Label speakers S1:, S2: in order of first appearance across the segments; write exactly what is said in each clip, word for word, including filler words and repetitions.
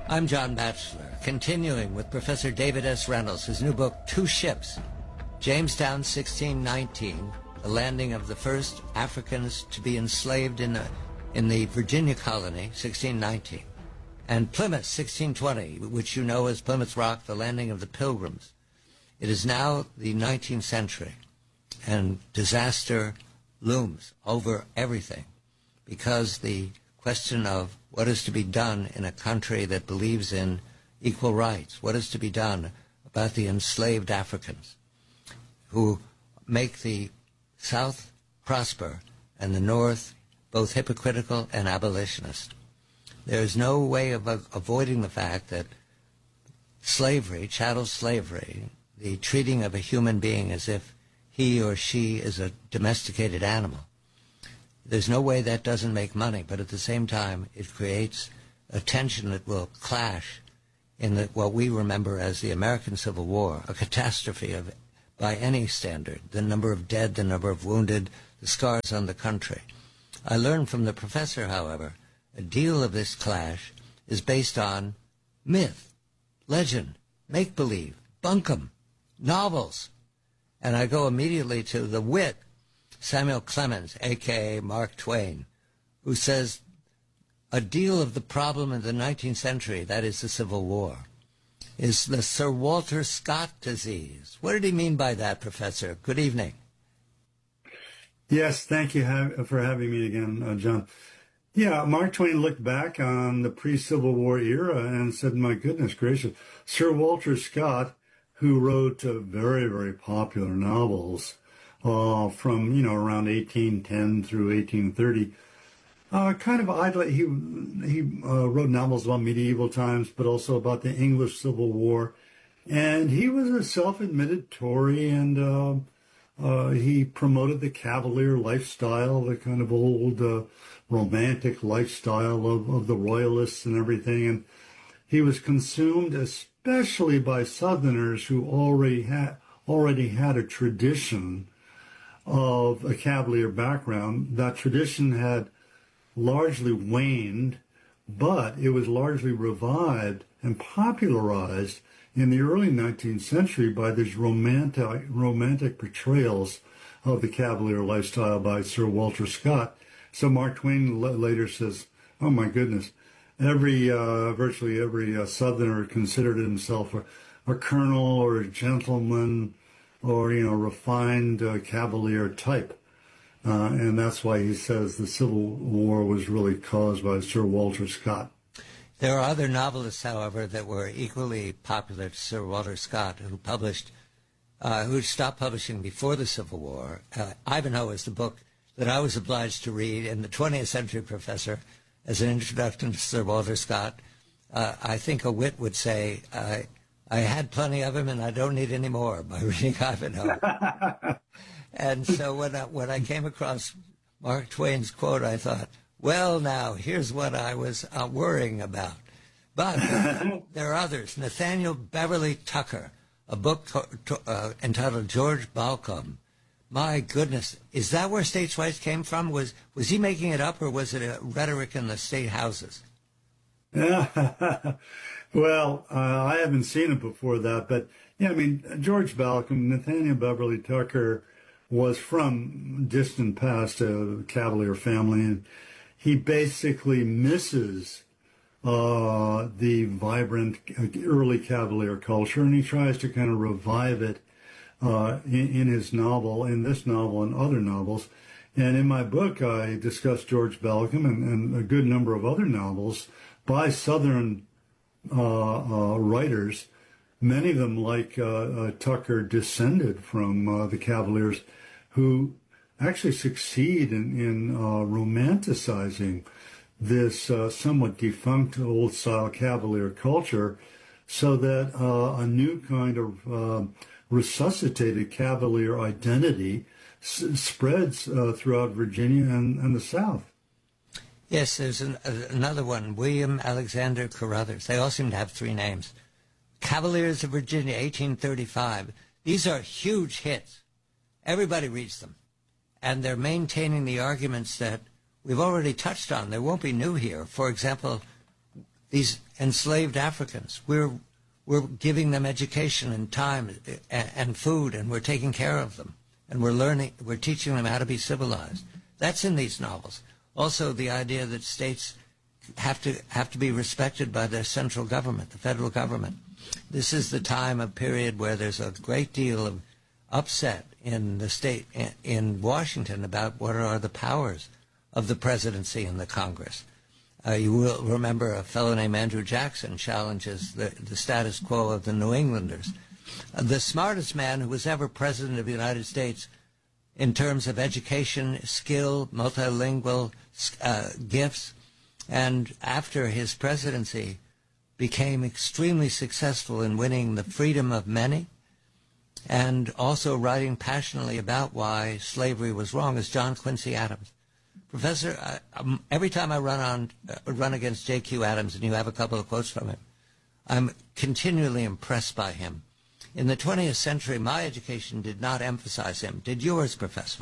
S1: I'm John Batchelor, continuing with Professor David S. Reynolds, his new book, Two Ships, Jamestown, sixteen nineteen, the landing of the first Africans to be enslaved in the, in the Virginia colony, sixteen nineteen, and Plymouth, sixteen twenty, which you know as Plymouth Rock, the landing of the Pilgrims. It is now the nineteenth century, and disaster looms over everything because the question of what is to be done in a country that believes in equal rights, what is to be done about the enslaved Africans who make the South prosper and the North both hypocritical and abolitionist. There is no way of uh, avoiding the fact that slavery, chattel slavery, the treating of a human being as if he or she is a domesticated animal, there's no way that doesn't make money, but at the same time, it creates a tension that will clash in the, what we remember as the American Civil War, a catastrophe of, by any standard, the number of dead, the number of wounded, the scars on the country. I learned from the professor, however, a deal of this clash is based on myth, legend, make-believe, bunkum, novels. And I go immediately to the wit, Samuel Clemens, a k a. Mark Twain, who says a deal of the problem in the nineteenth century, that is the Civil War, is the Sir Walter Scott disease. What did he mean by that, Professor? Good evening.
S2: Yes, thank you ha- for having me again, uh, John. Yeah, Mark Twain looked back on the pre-Civil War era and said, my goodness gracious, Sir Walter Scott, who wrote uh, very, very popular novels, Uh, from, you know, around eighteen ten through eighteen thirty. Uh, kind of idly, he he uh, wrote novels about medieval times, but also about the English Civil War. And he was a self-admitted Tory, and uh, uh, he promoted the Cavalier lifestyle, the kind of old uh, romantic lifestyle of, of the Royalists and everything. And he was consumed especially by Southerners who already had already had a tradition of a Cavalier background. That tradition had largely waned, but it was largely revived and popularized in the early nineteenth century by these romantic, romantic portrayals of the Cavalier lifestyle by Sir Walter Scott. So Mark Twain later says, oh my goodness, every, uh, virtually every uh, Southerner considered himself a, a colonel or a gentleman, or, you know, refined uh, Cavalier type. Uh, and that's why he says the Civil War was really caused by Sir Walter Scott.
S1: There are other novelists, however, that were equally popular to Sir Walter Scott, who published, uh, who stopped publishing before the Civil War. Uh, Ivanhoe is the book that I was obliged to read in the twentieth century, Professor, as an introduction to Sir Walter Scott. Uh, I think a wit would say, uh, I had plenty of him, and I don't need any more by reading Ivanhoe. And so when I, when I came across Mark Twain's quote, I thought, well, now, here's what I was uh, worrying about. But there are others. Nathaniel Beverly Tucker, a book to, to, uh, entitled George Balcom. My goodness, is that where states' rights came from? Was, was he making it up, or was it a rhetoric in the state houses?
S2: Well, uh, I haven't seen it before that, but yeah, I mean, George Balcom, Nathaniel Beverly Tucker was from distant past a Cavalier family, and he basically misses uh, the vibrant early Cavalier culture, and he tries to kind of revive it uh, in, in his novel, in this novel and other novels. And in my book, I discuss George Balcom and, and a good number of other novels by Southern Uh, uh, writers, many of them, like uh, uh, Tucker, descended from uh, the Cavaliers, who actually succeed in, in uh, romanticizing this uh, somewhat defunct old-style Cavalier culture, so that uh, a new kind of uh, resuscitated Cavalier identity s- spreads uh, throughout Virginia and, and the South.
S1: Yes, there's an, uh, another one, William Alexander Carruthers. They all seem to have three names. Cavaliers of Virginia, eighteen thirty-five. These are huge hits. Everybody reads them. And they're maintaining the arguments that we've already touched on. There won't be new here. For example, these enslaved Africans. We're we're giving them education and time and, and food, and we're taking care of them, and we're learning, we're teaching them how to be civilized. That's in these novels. Also, the idea that states have to have to be respected by their central government, the federal government. This is the time, a period where there's a great deal of upset in the state, in Washington, about what are the powers of the presidency and the Congress. Uh, you will remember a fellow named Andrew Jackson challenges the, the status quo of the New Englanders. Uh, the smartest man who was ever president of the United States in terms of education, skill, multilingual uh, gifts, and after his presidency became extremely successful in winning the freedom of many and also writing passionately about why slavery was wrong, is John Quincy Adams. Professor, I, um, every time I run on uh, run against J Q Adams, and you have a couple of quotes from him, I'm continually impressed by him. In the twentieth century, my education did not emphasize him. Did yours, Professor?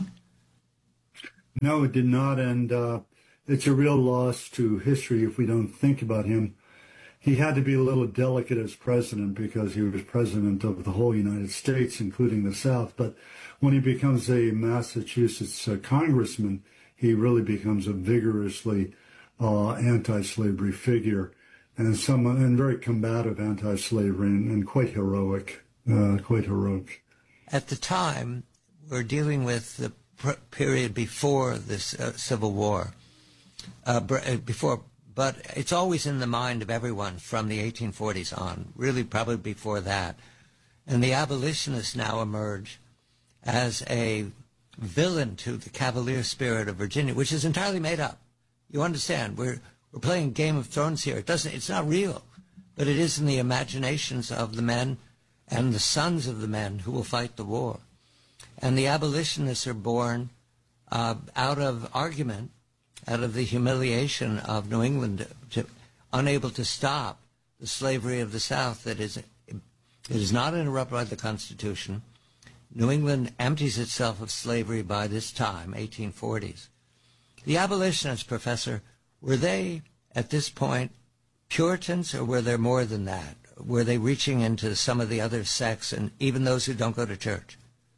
S2: No, it did not, and uh, it's a real loss to history if we don't think about him. He had to be a little delicate as president because he was president of the whole United States, including the South. But when he becomes a Massachusetts uh, congressman, he really becomes a vigorously uh, anti-slavery figure, and someone and very combative anti-slavery, and, and quite heroic, uh, quite heroic.
S1: At the time, we're dealing with the pr- period before this uh, Civil War, uh, br- before, but it's always in the mind of everyone from the eighteen forties on, really probably before that. And the abolitionists now emerge as a villain to the Cavalier spirit of Virginia, which is entirely made up. You understand? We're we're playing Game of Thrones here. It doesn't. It's not real, but it is in the imaginations of the men and the sons of the men who will fight the war. And the abolitionists are born uh, out of argument, out of the humiliation of New England, to, unable to stop the slavery of the South that is it is not interrupted by the Constitution. New England empties itself of slavery by this time, eighteen forties. The abolitionists, Professor, were they, at this point, Puritans, or were there more than that? Were they reaching into some of the other sects, and even those who don't go to church?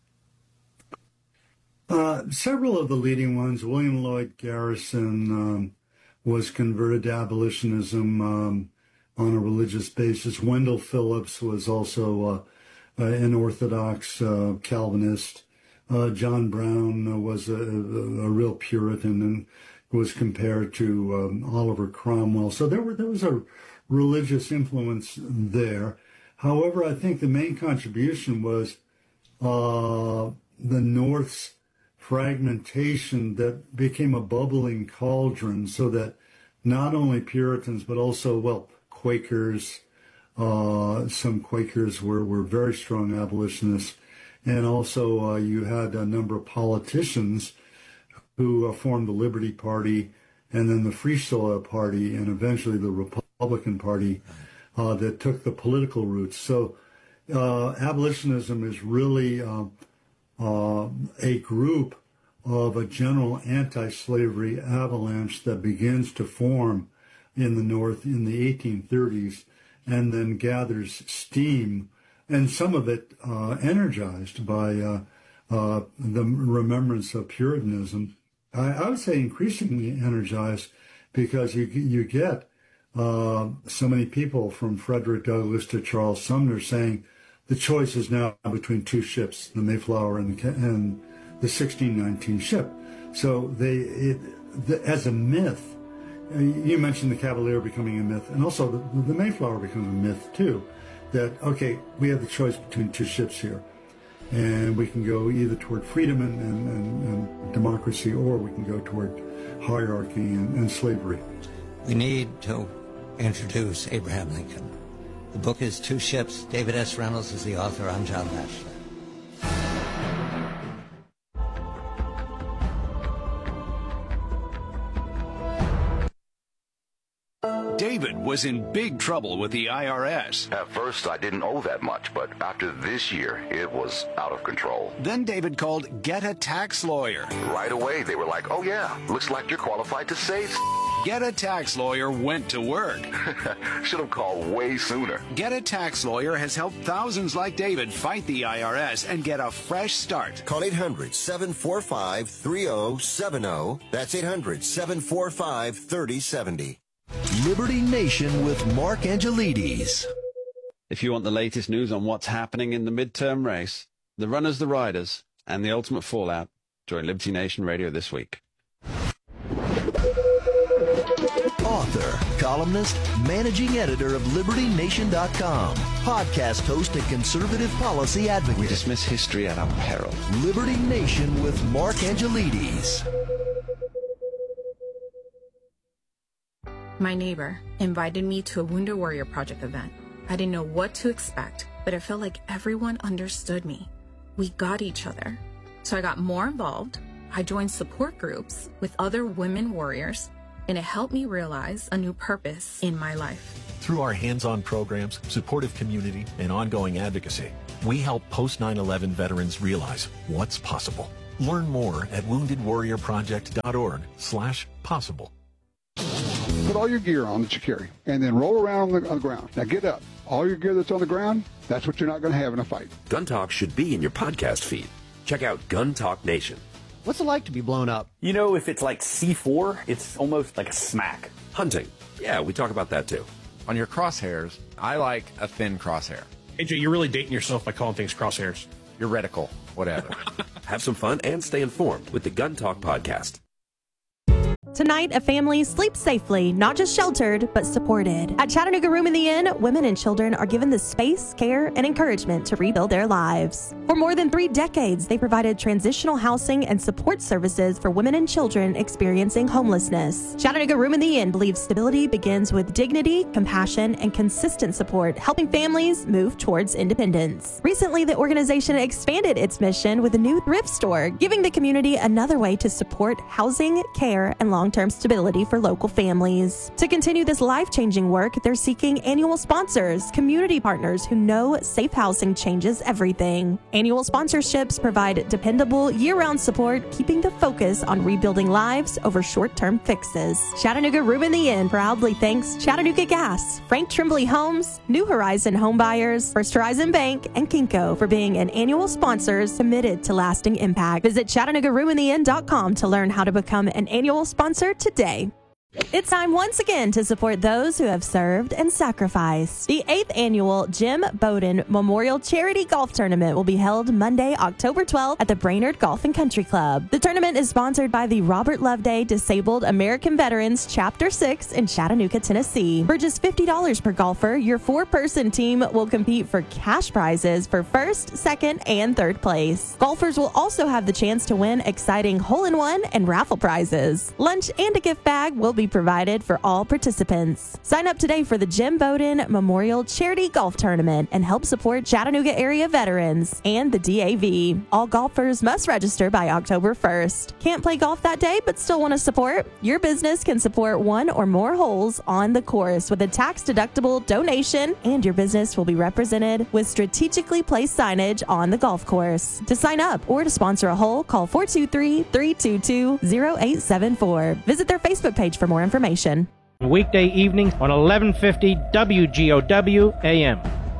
S2: Uh, several of the leading ones, William Lloyd Garrison um, was converted to abolitionism um, on a religious basis. Wendell Phillips was also uh, Uh, an Orthodox uh, Calvinist. Uh, John Brown uh, was a, a, a real Puritan and was compared to um, Oliver Cromwell. So there were there was a religious influence there. However, I think the main contribution was uh, the North's fragmentation that became a bubbling cauldron, so that not only Puritans but also, well, Quakers. Uh, some Quakers were, were very strong abolitionists, and also uh, you had a number of politicians who uh, formed the Liberty Party and then the Free Soil Party and eventually the Republican Party uh, that took the political roots. So uh, abolitionism is really uh, uh, a group of a general anti-slavery avalanche that begins to form in the North in the eighteen thirties. And then gathers steam, and some of it uh, energized by uh, uh, the remembrance of Puritanism. I, I would say increasingly energized because you you get uh, so many people from Frederick Douglass to Charles Sumner saying the choice is now between two ships, the Mayflower and the, and the sixteen nineteen ship. So they, it, the, as a myth, you mentioned the Cavalier becoming a myth, and also the, the Mayflower becoming a myth, too, that, okay, we have the choice between two ships here, and we can go either toward freedom and, and, and, and democracy, or we can go toward hierarchy and, and slavery.
S1: We need to introduce Abraham Lincoln. The book is Two Ships. David S. Reynolds is the author. I'm John Batchelor.
S3: David was in big trouble with the I R S.
S4: At first, I didn't owe that much, but after this year, it was out of control.
S3: Then David called Get a Tax Lawyer.
S4: Right away, they were like, oh yeah, looks like you're qualified to save.
S3: Get a Tax Lawyer went to work.
S4: Should have called way sooner.
S3: Get a Tax Lawyer has helped thousands like David fight the I R S and get a fresh start.
S5: Call eight hundred, seven four five, three oh seven oh. That's eight hundred, seven four five, three oh seven oh.
S6: Liberty Nation with Mark Angelides.
S7: If you want the latest news on what's happening in the midterm race, the runners, the riders, and the ultimate fallout, join Liberty Nation Radio this week.
S6: Author, columnist, managing editor of Liberty Nation dot com, podcast host and conservative policy advocate.
S7: We dismiss history at our peril.
S6: Liberty Nation with Mark Angelides.
S8: My neighbor invited me to a Wounded Warrior Project event. I didn't know what to expect, but it felt like everyone understood me. We got each other. So I got more involved. I joined support groups with other women warriors, and it helped me realize a new purpose in my life.
S9: Through our hands-on programs, supportive community, and ongoing advocacy, we help post nine eleven veterans realize what's possible. Learn more at wounded warrior project dot org slash possible.
S10: Put all your gear on that you carry, and then roll around on the, on the ground. Now get up. All your gear that's on the ground, that's what you're not going to have in a fight.
S11: Gun Talk should be in your podcast feed. Check out Gun Talk Nation.
S12: What's it like to be blown up?
S13: You know, if it's like C four, it's almost like a smack.
S11: Hunting. Yeah, we talk about that too.
S14: On your crosshairs, I like a thin crosshair.
S15: A J, you're really dating yourself by calling things crosshairs.
S14: Your reticle, whatever.
S11: Have some fun and stay informed with the Gun Talk podcast.
S16: Tonight, a family sleeps safely, not just sheltered, but supported. At Chattanooga Room in the Inn, women and children are given the space, care, and encouragement to rebuild their lives. For more than three decades, they provided transitional housing and support services for women and children experiencing homelessness. Chattanooga Room in the Inn believes stability begins with dignity, compassion, and consistent support, helping families move towards independence. Recently, the organization expanded its mission with a new thrift store, giving the community another way to support housing, care, and long long-term stability for local families. To continue this life-changing work, they're seeking annual sponsors, community partners who know safe housing changes everything. Annual sponsorships provide dependable year-round support, keeping the focus on rebuilding lives over short-term fixes. Chattanooga Room in the Inn proudly thanks Chattanooga Gas, Frank Tremblay Homes, New Horizon Home Buyers, First Horizon Bank, and Kinko for being an annual sponsors committed to lasting impact. Visit Chattanooga Room in the Inn dot com to learn how to become an annual sponsor today. It's time once again to support those who have served and sacrificed. The eighth annual Jim Bowden Memorial Charity Golf Tournament will be held Monday, October twelfth at the Brainerd Golf and Country Club. The tournament is sponsored by the Robert Loveday Disabled American Veterans Chapter six in Chattanooga, Tennessee. For just fifty dollars per golfer, your four-person team will compete for cash prizes for first, second, and third place. Golfers will also have the chance to win exciting hole-in-one and raffle prizes. Lunch and a gift bag will be provided for all participants. Sign up today for the Jim Bowden Memorial Charity Golf Tournament and help support Chattanooga area veterans and the D A V. All golfers must register by October first. Can't play golf that day but still want to support? Your business can support one or more holes on the course with a tax-deductible donation, and your business will be represented with strategically placed signage on the golf course. To sign up or to sponsor a hole, call four two three, three two two, zero eight seven four. Visit their Facebook page for more information.
S17: Weekday evenings on eleven fifty W G O W A M.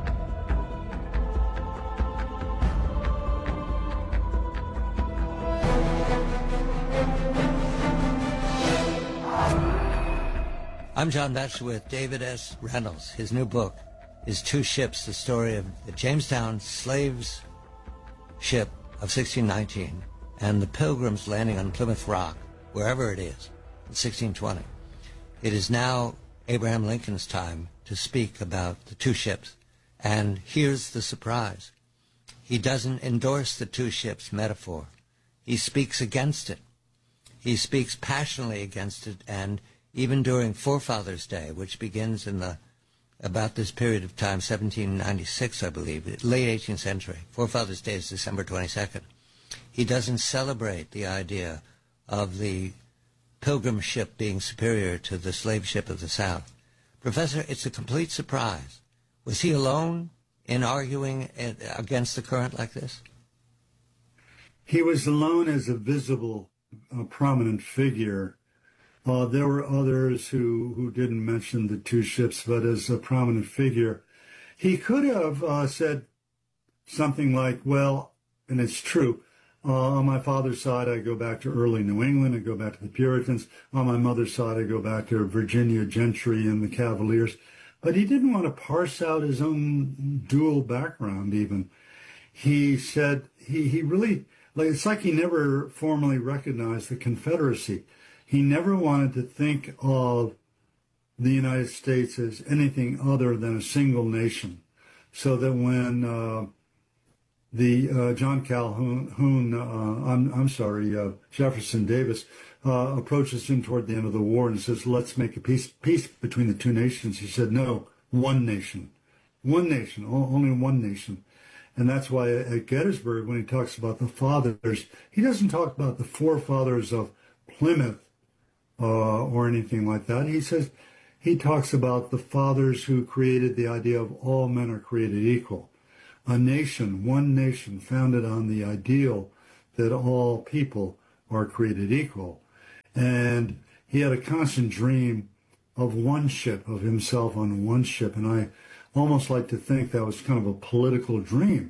S1: I'm John Vetch with David S. Reynolds. His new book is Two Ships, the story of the Jamestown slaves ship of sixteen nineteen and the Pilgrims landing on Plymouth Rock, wherever it is, in sixteen twenty. It is now Abraham Lincoln's time to speak about the two ships. And here's the surprise. He doesn't endorse the two ships metaphor. He speaks against it. He speaks passionately against it, and even during Forefathers' Day, which begins in the about this period of time, seventeen ninety-six, I believe, late eighteenth century. Forefathers' Day is December twenty-second. He doesn't celebrate the idea of the Pilgrim ship being superior to the slave ship of the South. Professor, it's a complete surprise. Was he alone in arguing against the current like this?
S2: He was alone as a visible, uh, prominent figure Uh, there were others who, who didn't mention the two ships, but as a prominent figure, he could have uh, said something like, well, and it's true, uh, on my father's side, I go back to early New England, I go back to the Puritans. On my mother's side, I go back to Virginia gentry and the Cavaliers. But he didn't want to parse out his own dual background even. He said, he, he really, like, it's like he never formally recognized the Confederacy. He never wanted to think of the United States as anything other than a single nation. So that when uh, the uh, John Calhoun, uh, I'm, I'm sorry, uh, Jefferson Davis, uh, approaches him toward the end of the war and says, let's make a peace, peace between the two nations, he said, no, one nation. One nation, only one nation. And that's why at Gettysburg, when he talks about the fathers, he doesn't talk about the forefathers of Plymouth uh, or anything like that. He says, he talks about the fathers who created the idea of all men are created equal. A nation, one nation, founded on the ideal that all people are created equal. And he had a constant dream of one ship, of himself on one ship. And I almost like to think that was kind of a political dream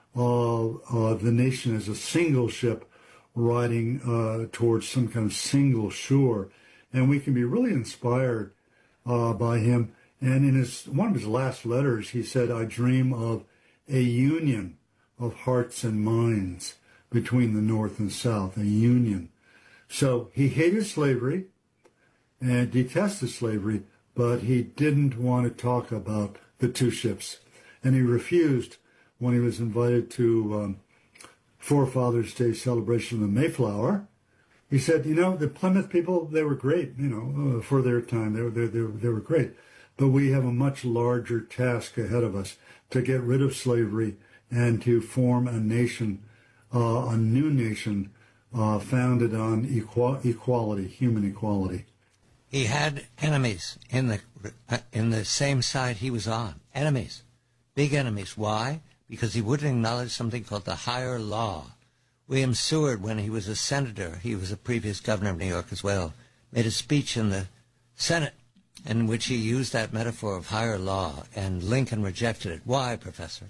S2: of uh, the nation as a single ship riding uh, towards some kind of single shore. And we can be really inspired uh, by him. And in his one of his last letters, he said, I dream of a union of hearts and minds between the North and South, a union. So he hated slavery and detested slavery, but he didn't want to talk about the two ships. And he refused when he was invited to um, Forefathers' Day celebration of the Mayflower. He said, you know, the Plymouth people, they were great, you know, uh, for their time. They were, they, they, they were great. But we have a much larger task ahead of us to get rid of slavery and to form a nation, uh, a new nation uh, founded on equal, equality, human equality.
S1: He had enemies in the in the same side he was on. Enemies, big enemies. Why? Because he wouldn't acknowledge something called the higher law. William Seward, when he was a senator, he was a previous governor of New York as well, made a speech in the Senate in which he used that metaphor of higher law, and Lincoln rejected it. Why, Professor?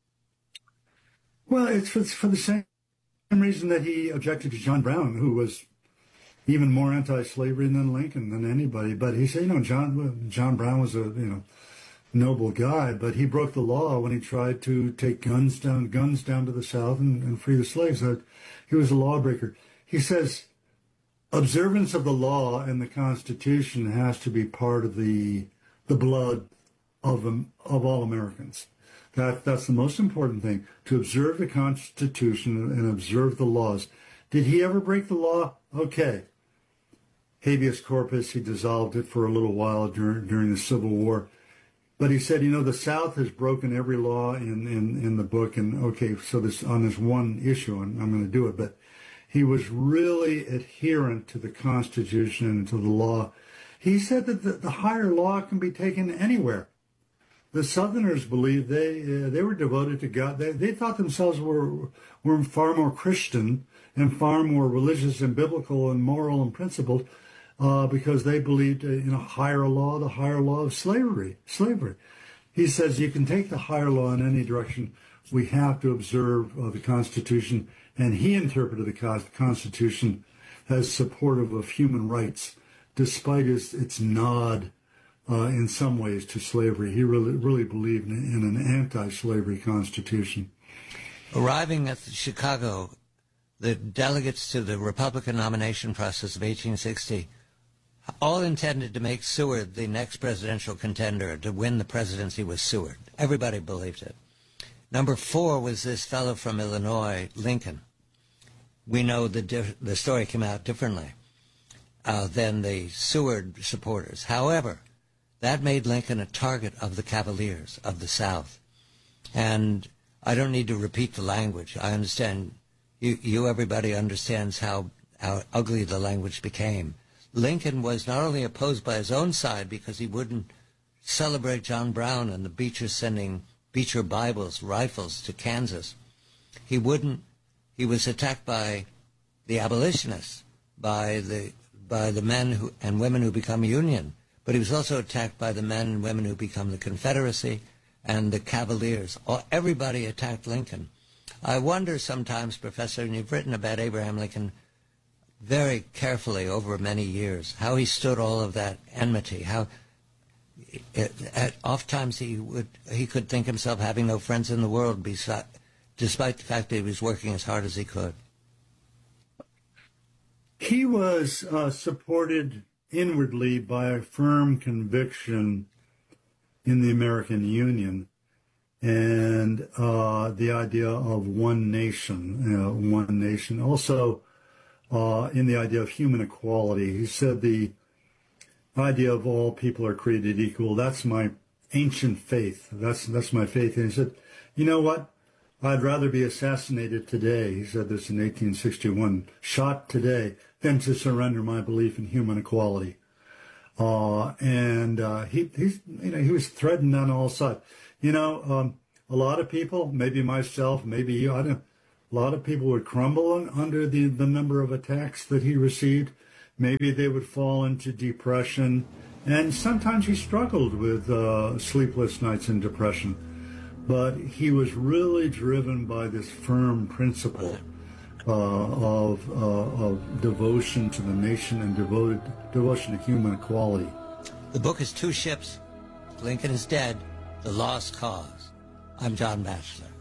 S2: Well, it's for, for the same reason that he objected to John Brown, who was even more anti-slavery than Lincoln, than anybody. But he said, you know, John John Brown was a you know noble guy, but he broke the law when he tried to take guns down guns down to the South and, and free the slaves. So he was a lawbreaker. He says, observance of the law and the Constitution has to be part of the the blood of um, of all Americans. That that's the most important thing, to observe the Constitution and observe the laws. Did he ever break the law? Okay. Habeas corpus, he dissolved it for a little while during during the Civil War. But he said, you know, the South has broken every law in, in, in the book, and okay, so this on this one issue, and I'm going to do it. But he was really adherent to the Constitution and to the law. He said that the, the higher law can be taken anywhere. The Southerners believed they uh, they were devoted to God. They they thought themselves were were far more Christian and far more religious and biblical and moral and principled uh, because they believed in a higher law, the higher law of slavery. Slavery. He says you can take the higher law in any direction. We have to observe uh, the Constitution, and he interpreted the Constitution as supportive of human rights, despite its, its nod uh, in some ways to slavery. He really, really believed in, in an anti-slavery Constitution.
S1: Arriving at Chicago, the delegates to the Republican nomination process of eighteen sixty all intended to make Seward the next presidential contender. To win the presidency was Seward. Everybody believed it. Number four was this fellow from Illinois, Lincoln. We know the diff- the story came out differently uh, than the Seward supporters. However, that made Lincoln a target of the Cavaliers of the South. And I don't need to repeat the language. I understand, you, you everybody understands how, how ugly the language became. Lincoln was not only opposed by his own side because he wouldn't celebrate John Brown and the Beecher sending Beecher Bibles, rifles to Kansas. He wouldn't, he was attacked by the abolitionists, by the by the men who, and women who become Union, but he was also attacked by the men and women who become the Confederacy and the Cavaliers. All, everybody attacked Lincoln. I wonder sometimes, Professor, and you've written about Abraham Lincoln very carefully over many years, how he stood all of that enmity, how it, at oft times he would he could think himself having no friends in the world, beside, despite the fact that he was working as hard as he could.
S2: He was uh, supported inwardly by a firm conviction in the American Union and uh, the idea of one nation, you know, one nation. Also, uh, in the idea of human equality, he said the idea of all people are created equal. That's my ancient faith. That's that's my faith. And he said, you know what? I'd rather be assassinated today, he said this in eighteen sixty-one, shot today, than to surrender my belief in human equality. Uh, and uh, he, he's, you know, he was threatened on all sides. You know, um, a lot of people, maybe myself, maybe you, I don't, a lot of people would crumble under the, the number of attacks that he received. Maybe they would fall into depression. And sometimes he struggled with uh, sleepless nights and depression. But he was really driven by this firm principle uh, of, uh, of devotion to the nation and devoted, devotion to human equality.
S1: The book is Two Ships, Lincoln is Dead, The Lost Cause. I'm John Batchelor.